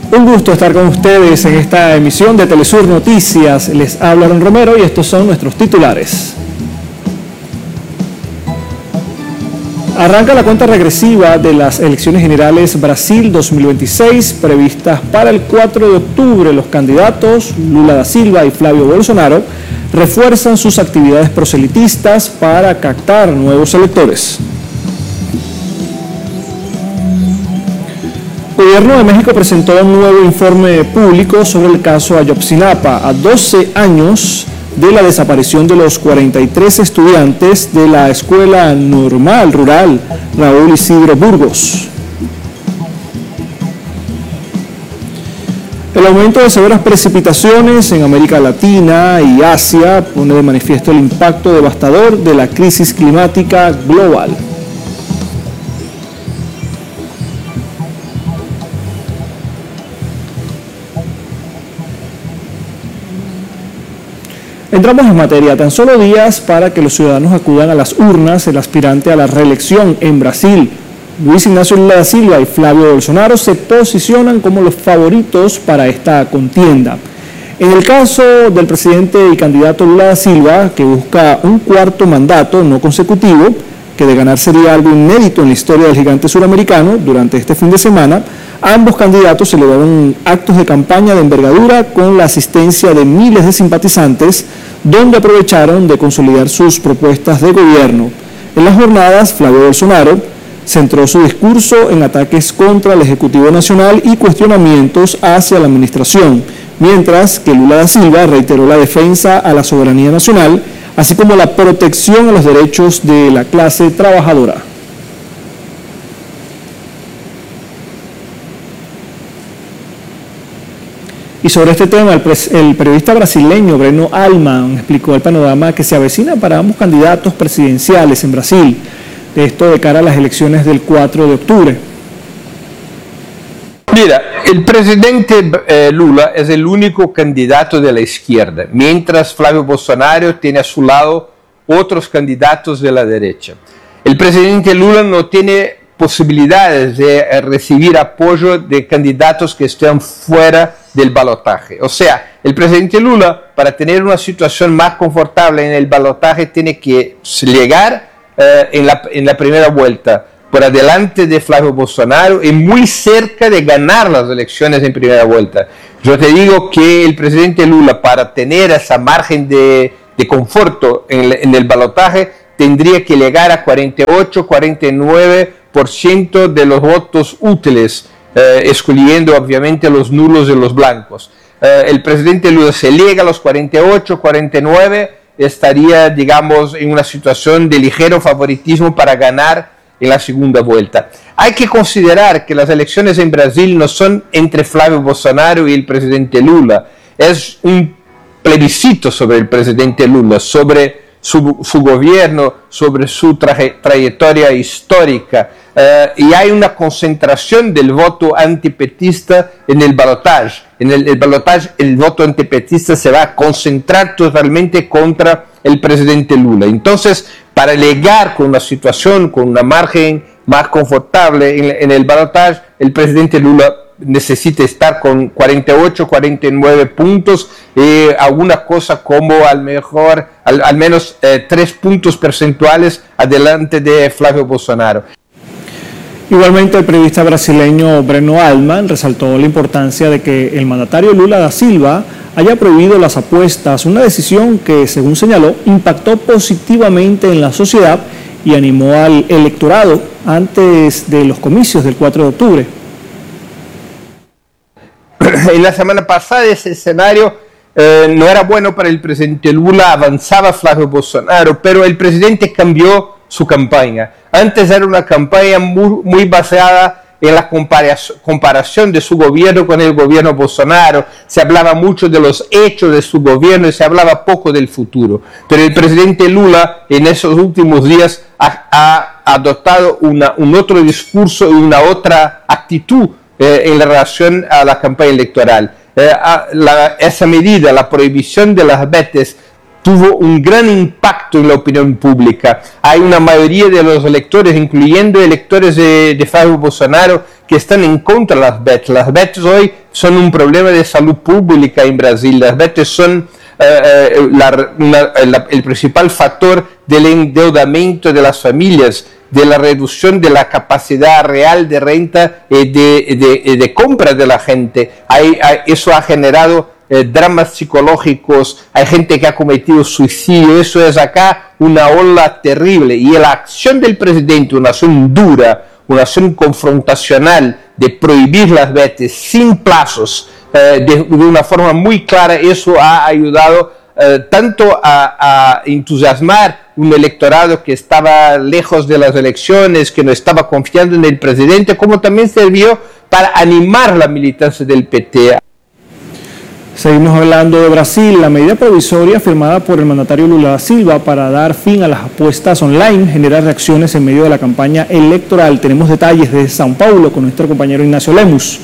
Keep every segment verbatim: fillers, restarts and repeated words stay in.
Un gusto estar con ustedes en esta emisión de Telesur Noticias. Les habla Aaron Romero y estos son nuestros titulares. Arranca la cuenta regresiva de las elecciones generales Brasil dos mil veintiséis, previstas para el cuatro de octubre. Los candidatos Lula da Silva y Flavio Bolsonaro refuerzan sus actividades proselitistas para captar nuevos electores. El gobierno de México presentó un nuevo informe público sobre el caso Ayotzinapa, a doce años de la desaparición de los cuarenta y tres estudiantes de la Escuela Normal Rural Raúl Isidro Burgos. El aumento de severas precipitaciones en América Latina y Asia pone de manifiesto el impacto devastador de la crisis climática global. Entramos en materia. Tan solo días para que los ciudadanos acudan a las urnas, el aspirante a la reelección en Brasil, Luis Ignacio Lula da Silva y Flavio Bolsonaro, se posicionan como los favoritos para esta contienda. En el caso del presidente y candidato Lula da Silva, que busca un cuarto mandato no consecutivo, que de ganar sería algo inédito en la historia del gigante suramericano, durante este fin de semana, ambos candidatos celebraron actos de campaña de envergadura con la asistencia de miles de simpatizantes, donde aprovecharon de consolidar sus propuestas de gobierno. En las jornadas, Flavio Bolsonaro centró su discurso en ataques contra el Ejecutivo Nacional y cuestionamientos hacia la administración, mientras que Lula da Silva reiteró la defensa a la soberanía nacional, así como la protección a los derechos de la clase trabajadora. Y sobre este tema, el, el periodista brasileño Breno Altman explicó el panorama que se avecina para ambos candidatos presidenciales en Brasil, de esto de cara a las elecciones del cuatro de octubre. Mira, el presidente eh, Lula es el único candidato de la izquierda, mientras Flavio Bolsonaro tiene a su lado otros candidatos de la derecha. El presidente Lula no tiene posibilidades de eh, recibir apoyo de candidatos que estén fuera del balotaje. O sea, el presidente Lula, para tener una situación más confortable en el balotaje, tiene que llegar eh, en, la, en la primera vuelta por adelante de Flavio Bolsonaro y muy cerca de ganar las elecciones en primera vuelta. Yo te digo que el presidente Lula, para tener esa margen de, de conforto en, en el balotaje, tendría que llegar a cuarenta y ocho, cuarenta y nueve por ciento de los votos útiles, eh, excluyendo obviamente los nulos y los blancos. Eh, el presidente Lula, se llega a los cuarenta y ocho, cuarenta y nueve, estaría, digamos, en una situación de ligero favoritismo para ganar en la segunda vuelta. Hay que considerar que las elecciones en Brasil no son entre Flavio Bolsonaro y el presidente Lula, es un plebiscito sobre el presidente Lula, sobre su, su gobierno, sobre su traje, trayectoria histórica, eh, y hay una concentración del voto antipetista en el balotaje. En el, el balotaje el voto antipetista se va a concentrar totalmente contra el presidente Lula. Entonces, para llegar con una situación, con una margen más confortable en, en el balotaje, el presidente Lula necesita estar con cuarenta y ocho, cuarenta y nueve puntos, eh, alguna cosa como al mejor, al, al menos eh, tres puntos porcentuales adelante de Flavio Bolsonaro. Igualmente, el periodista brasileño Breno Altman resaltó la importancia de que el mandatario Lula da Silva haya prohibido las apuestas, una decisión que, según señaló, impactó positivamente en la sociedad y animó al electorado antes de los comicios del cuatro de octubre. En la semana pasada ese escenario eh, no era bueno para el presidente Lula, avanzaba Flavio Bolsonaro, pero el presidente cambió su campaña. Antes era una campaña muy, muy basada en la comparación de su gobierno con el gobierno Bolsonaro, se hablaba mucho de los hechos de su gobierno y se hablaba poco del futuro. Pero el presidente Lula en esos últimos días ha, ha adoptado una, un otro discurso y una otra actitud eh, en relación a la campaña electoral. Eh, a, la, esa medida, la prohibición de las betes, tuvo un gran impacto en la opinión pública. Hay una mayoría de los electores, incluyendo electores de, de Flavio Bolsonaro, que están en contra de las B E T. Las B E Ts hoy son un problema de salud pública en Brasil. Las B E Ts son eh, la, una, la, el principal factor del endeudamiento de las familias, de la reducción de la capacidad real de renta y de, de, de compra de la gente. Hay, hay, eso ha generado eh, dramas psicológicos, hay gente que ha cometido suicidio. Eso es acá una ola terrible, y la acción del presidente, una acción dura, una acción confrontacional de prohibir las B E Ts sin plazos, eh, de, de una forma muy clara, eso ha ayudado eh, tanto a, a entusiasmar un electorado que estaba lejos de las elecciones, que no estaba confiando en el presidente, como también sirvió para animar la militancia del P T. Seguimos hablando de Brasil. La medida provisoria firmada por el mandatario Lula da Silva para dar fin a las apuestas online genera reacciones en medio de la campaña electoral. Tenemos detalles desde São Paulo con nuestro compañero Ignacio Lemus.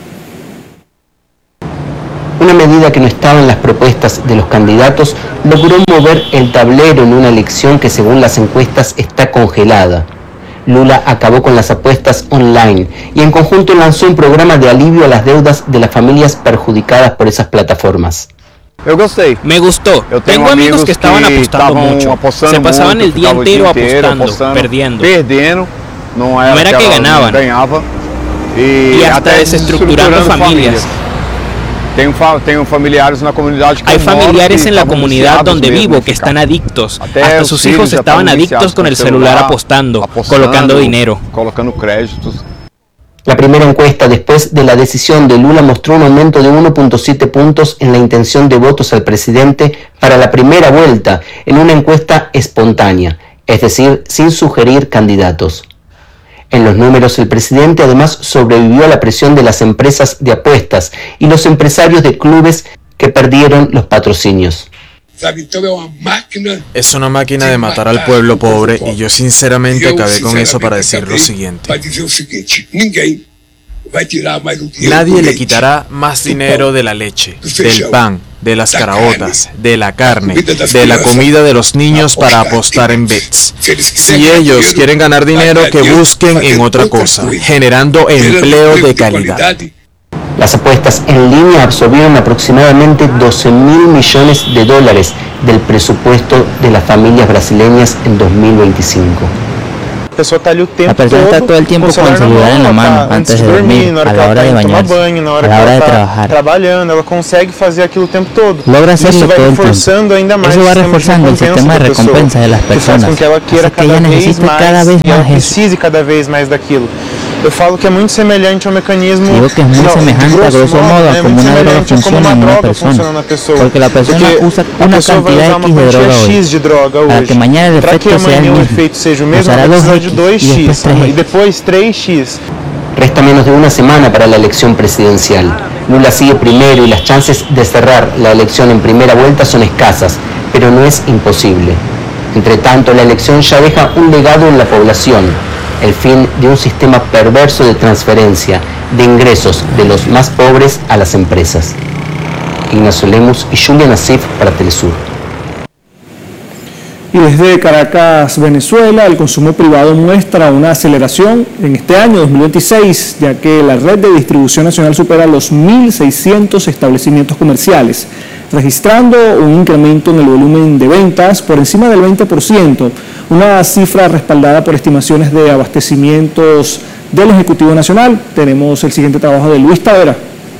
Una medida que no estaba en las propuestas de los candidatos logró mover el tablero en una elección que, según las encuestas, está congelada. Lula acabó con las apuestas online y en conjunto lanzó un programa de alivio a las deudas de las familias perjudicadas por esas plataformas. Eu gostei. Me gustó. Eu tengo, tengo amigos que estaban que apostando mucho. Se pasaban muito, el día entero inteiro, apostando, apostando, perdiendo. Perdendo. No era, no era que ganaban. Ganhava. E, y hasta desestructurando familias. familias. Tengo, tengo familiares en la comunidad que Hay familiares en la comunidad donde vivo que están adictos. Hasta sus hijos estaban adictos con el celular apostando, apostando colocando dinero. Colocando créditos. La primera encuesta después de la decisión de Lula mostró un aumento de uno punto siete puntos en la intención de votos al presidente para la primera vuelta, en una encuesta espontánea, es decir, sin sugerir candidatos. En los números, el presidente además sobrevivió a la presión de las empresas de apuestas y los empresarios de clubes que perdieron los patrocinios. Es una máquina de matar al pueblo pobre, y yo sinceramente acabé con eso para decir lo siguiente. Nadie le quitará más dinero de la leche, del pan, de las caraotas, de la carne, de la comida de los niños para apostar en bets. Si ellos quieren ganar dinero, que busquen en otra cosa, generando empleo de calidad. Las apuestas en línea absorbieron aproximadamente doce mil millones de dólares del presupuesto de las familias brasileñas en dos mil veinticinco. La persona está todo el tiempo con el celular en la mano, antes de dormir, a la hora de bañarse, a la hora de trabajar. Logra hacerlo todo el tiempo. Eso va reforzando el sistema de recompensa de las personas, hace que ella necesite cada vez más eso. Eu falo que é muito semelhante ao mecanismo. Digo que es muy semejante a grosso modo a como una droga funciona en una persona, porque la persona usa una cantidad X de droga hoy, para que mañana el efecto sea el mismo, usará dos X y después tres X. Resta menos de una semana para la elección presidencial. Lula sigue primero y las chances de cerrar la elección en primera vuelta son escasas, pero no es imposible. Entre tanto, la elección ya deja un legado en la población: el fin de un sistema perverso de transferencia de ingresos de los más pobres a las empresas. Ignacio Lemus y Julian Asif para Telesur. Y desde Caracas, Venezuela, el consumo privado muestra una aceleración en este año dos mil veintiséis, ya que la red de distribución nacional supera los mil seiscientos establecimientos comerciales, registrando un incremento en el volumen de ventas por encima del veinte por ciento, una cifra respaldada por estimaciones de abastecimientos del Ejecutivo Nacional. Tenemos el siguiente trabajo de Luis Tavera.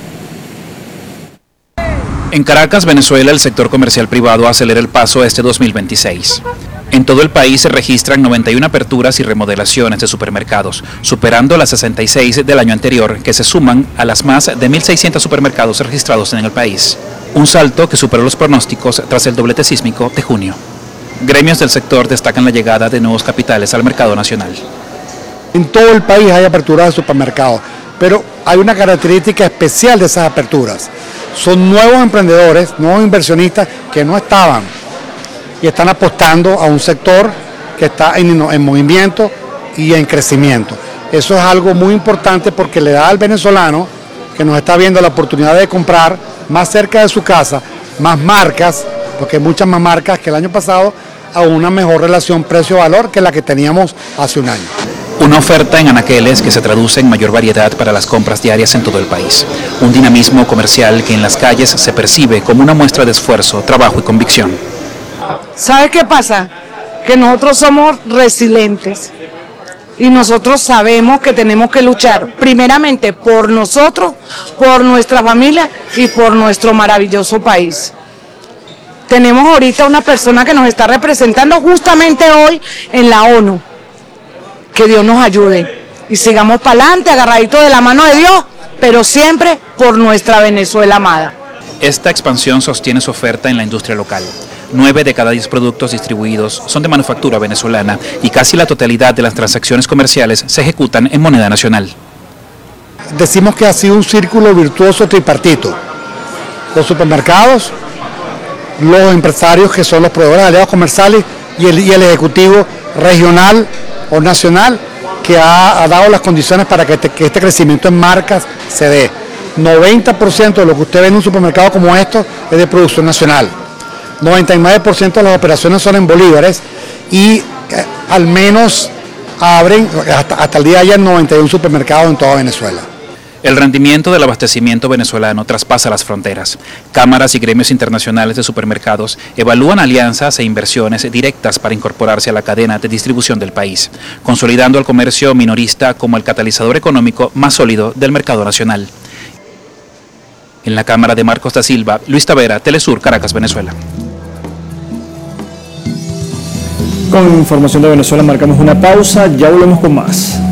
En Caracas, Venezuela, el sector comercial privado acelera el paso este dos mil veintiséis. En todo el país se registran noventa y una aperturas y remodelaciones de supermercados, superando las sesenta y seis del año anterior, que se suman a las más de mil seiscientos supermercados registrados en el país. Un salto que superó los pronósticos tras el doblete sísmico de junio. Gremios del sector destacan la llegada de nuevos capitales al mercado nacional. En todo el país hay aperturas de supermercados, pero hay una característica especial de esas aperturas. Son nuevos emprendedores, nuevos inversionistas que no estaban y están apostando a un sector que está en, en movimiento y en crecimiento. Eso es algo muy importante porque le da al venezolano que nos está viendo la oportunidad de comprar más cerca de su casa, más marcas, porque hay muchas más marcas que el año pasado a una mejor relación precio-valor que la que teníamos hace un año. Una oferta en anaqueles que se traduce en mayor variedad para las compras diarias en todo el país. Un dinamismo comercial que en las calles se percibe como una muestra de esfuerzo, trabajo y convicción. ¿Sabe qué pasa? Que nosotros somos resilientes y nosotros sabemos que tenemos que luchar primeramente por nosotros, por nuestra familia y por nuestro maravilloso país. Tenemos ahorita una persona que nos está representando justamente hoy en la ONU. Que Dios nos ayude y sigamos para adelante, agarraditos de la mano de Dios, pero siempre por nuestra Venezuela amada. Esta expansión sostiene su oferta en la industria local. Nueve de cada diez productos distribuidos son de manufactura venezolana y casi la totalidad de las transacciones comerciales se ejecutan en moneda nacional. Decimos que ha sido un círculo virtuoso tripartito. Los supermercados, los empresarios que son los proveedores de aliados comerciales y el, y el ejecutivo regional o nacional que ha, ha dado las condiciones para que este, que este crecimiento en marcas se dé. noventa por ciento de lo que usted ve en un supermercado como esto es de producción nacional. noventa y nueve por ciento de las operaciones son en bolívares y eh, al menos abren hasta, hasta el día de ayer noventa y uno supermercados en toda Venezuela. El rendimiento del abastecimiento venezolano traspasa las fronteras. Cámaras y gremios internacionales de supermercados evalúan alianzas e inversiones directas para incorporarse a la cadena de distribución del país, consolidando al comercio minorista como el catalizador económico más sólido del mercado nacional. En la cámara de Marcos da Silva, Luis Tavera, Telesur, Caracas, Venezuela. Con información de Venezuela marcamos una pausa, ya volvemos con más.